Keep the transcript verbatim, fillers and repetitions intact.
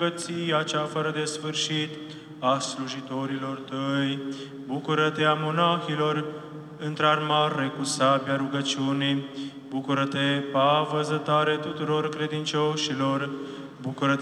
bogăția cea fără de sfârșit a slujitorilor tăi. Bucură-te a monahilor, într-armare cu sabia rugăciunii. Bucură-te, pavăzătare tuturor credincioșilor. Bucură-te,